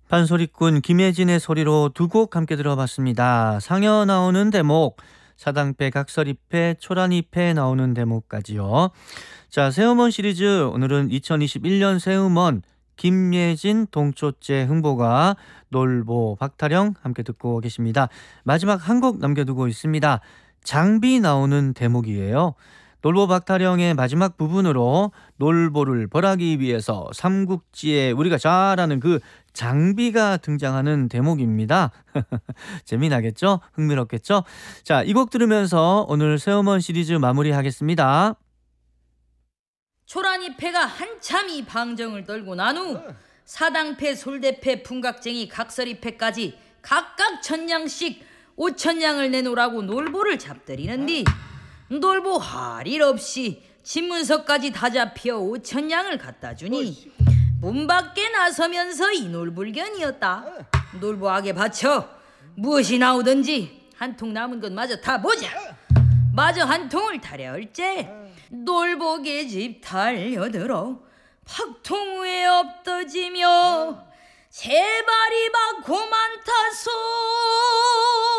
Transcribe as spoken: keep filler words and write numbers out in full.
판소리꾼 김혜진의 소리로 두 곡 함께 들어봤습니다. 상여 나오는 대목, 사당패, 각설이패, 초란이패 나오는 대목까지요. 자, 새음원 시리즈 오늘은 이천이십일 년 새음원 김예진, 동초째, 흥보가, 놀보, 박타령 함께 듣고 계십니다. 마지막 한 곡 남겨두고 있습니다. 장비 나오는 대목이에요. 놀보 박타령의 마지막 부분으로 놀보를 벌하기 위해서 삼국지에 우리가 잘 아는 그 장비가 등장하는 대목입니다. 재미나겠죠? 흥미롭겠죠? 자, 이 곡 들으면서 오늘 새음원 시리즈 마무리하겠습니다. 초란이 패가 한참 이 방정을 떨고 난 후 사당패, 솔대패, 풍각쟁이, 각설이 패까지 각각 천냥씩 오천냥을 내놓으라고 놀보를 잡들이는디 놀보 할 일 없이 집문서까지 다 잡혀 오천냥을 갖다 주니 문 밖에 나서면서 이 놀불견이었다. 놀보에게 바쳐 무엇이 나오든지 한 통 남은 것 마저 다 보자. 마저 한 통을 타려 할째 놀보게 집 달려들어 팍통 위에 엎떠지며 제발이 받고만 타소